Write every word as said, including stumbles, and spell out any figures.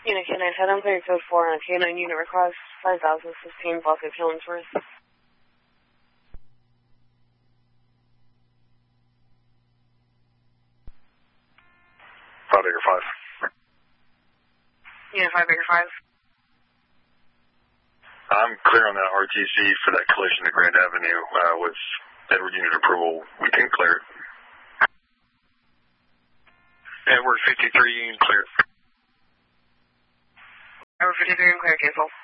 Unit K nine ten, I'm clear code four on K nine unit request five thousand fifteen block of Killingsworth. Five Acre five. Unit five Acre five. I'm clear on that R T C for that collision at Grand Avenue uh, with Edward unit approval. We can clear it. Edward fifty-three, you can clear it. Edward fifty-three, and clear, cancel.